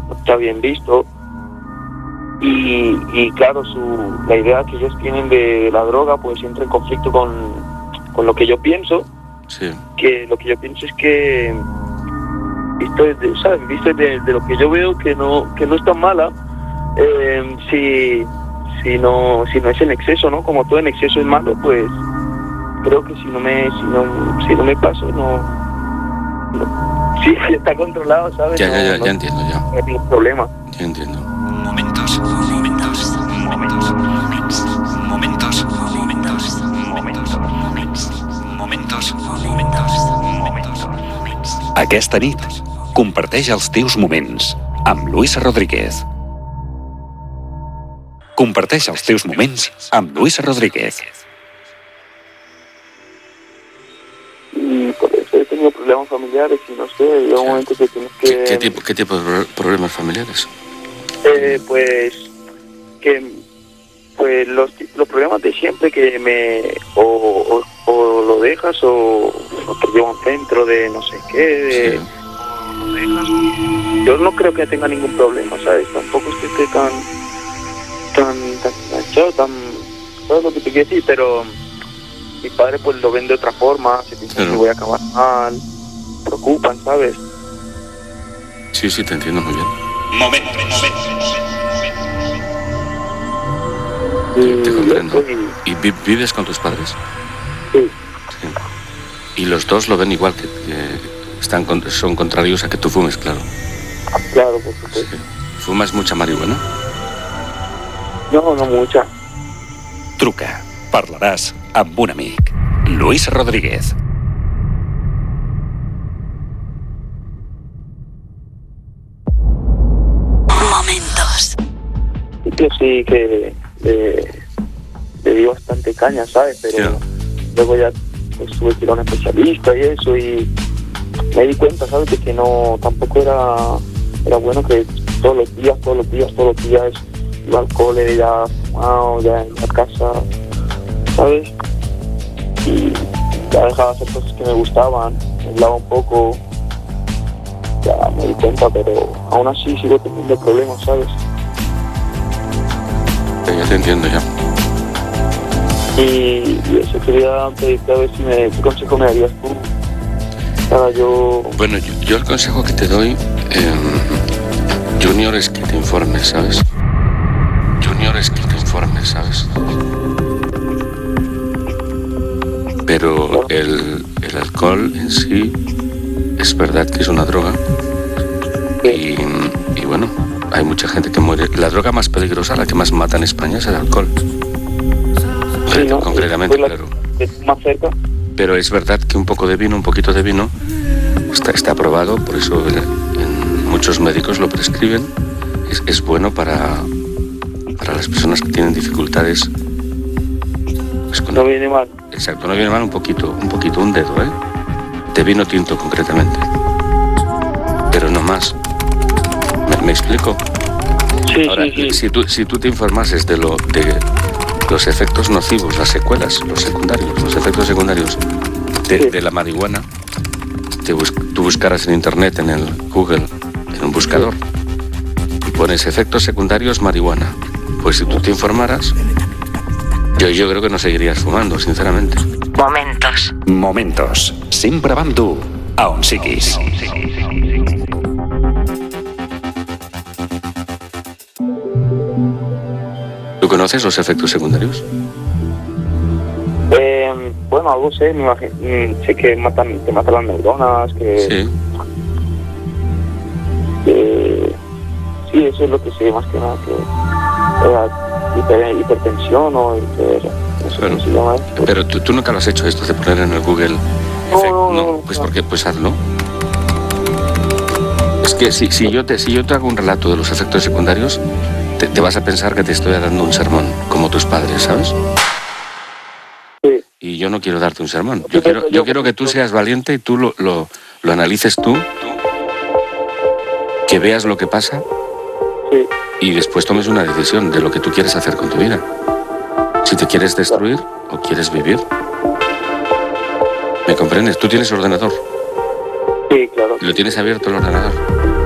está bien visto. Y claro, la idea que ellos tienen de la droga pues entra en conflicto con lo que yo pienso. Sí. Que lo que yo pienso es que visto de lo que yo veo que no es tan mala, si no es en exceso, ¿no? Como todo en exceso es malo, pues creo que si no me paso, sí está controlado, ¿sabes? Ya entiendo, ya. No hay ningún problema. Ya entiendo. Momentos. Aquesta nit, comparteix els teus moments amb Luis Rodríguez. Comparteix els teus moments amb Luis Rodríguez. Y por eso he tenido problemas familiares y no sé, llega un momento que tienes que... ¿Qué tipo de problemas familiares? Pues los problemas de siempre que o lo dejas o te lleva a un centro de no sé qué, Sí. o lo dejas. Yo no creo que tenga ningún problema, ¿sabes? Tampoco es que esté tan enganchado, ¿sabes lo que te quiero decir? Pero mi padre pues lo ven de otra forma, se piensa Claro. que voy a acabar mal, preocupan, ¿sabes? Sí, te entiendo muy bien. Te comprendo. ¿Y vives con tus padres? Sí. Sí. Y los dos lo ven igual, que son contrarios a que tú fumes, claro. Claro, por supuesto. Sí. ¿Fumas mucha marihuana? No mucha. Truca, parlaràs amb un amic. Luis Rodríguez. Momentos. Yo sí que le di bastante caña, ¿sabes? Pero Sí. luego ya pues, tuve que ir a un especialista y eso, y me di cuenta, ¿sabes? De que no, tampoco era bueno que todos los días iba al cole, ya fumado, ya en la casa, ¿sabes? Y ya dejaba de hacer cosas que me gustaban, me aislaba un poco, ya me di cuenta, pero aún así sigo teniendo problemas, ¿sabes? Ya te entiendo, ya. Y eso quería pedirte a ver si qué consejo me darías tú para yo... Bueno, yo el consejo que te doy, Junior, es que te informes, ¿sabes? Pero el alcohol en sí es verdad que es una droga. Y bueno, hay mucha gente que muere. La droga más peligrosa, la que más mata en España, es el alcohol. Sí, ¿no? Concretamente, Pues claro. Más cerca. Pero es verdad que un poquito de vino, está probado, por eso en muchos médicos lo prescriben. Es bueno para las personas que tienen dificultades. Pues No viene mal. Exacto, no viene mal un poquito, un dedo, de vino tinto concretamente. Pero no más. ¿Me explico? Sí, Ahora, sí. si tú te informases de los efectos nocivos, las secuelas, los efectos secundarios de la marihuana, tú buscaras en internet, en el Google, en un buscador, y pones efectos secundarios marihuana. Pues si tú te informaras, yo creo que no seguirías fumando, sinceramente. Momentos. Sempre va amb tu, a on siguis. ¿Tú conoces los efectos secundarios? Bueno, algo sé, sé que te matan las neuronas, Sí. Sí, eso es lo que sé más que nada, que hipertensión o no sé cómo se llama esto. Pero tú nunca lo has hecho esto de poner en el Google. No, Pues porque hazlo. Es que si yo te hago un relato de los efectos secundarios, te vas a pensar que te estoy dando un sermón, como tus padres, ¿sabes? Sí. Y yo no quiero darte un sermón. Yo quiero que tú seas valiente y tú lo analices tú, que veas lo que pasa. Sí. Y después tomes una decisión de lo que tú quieres hacer con tu vida. Si te quieres destruir o quieres vivir. ¿Me comprendes? Tú tienes ordenador. Sí, claro. ¿Lo tienes abierto el ordenador?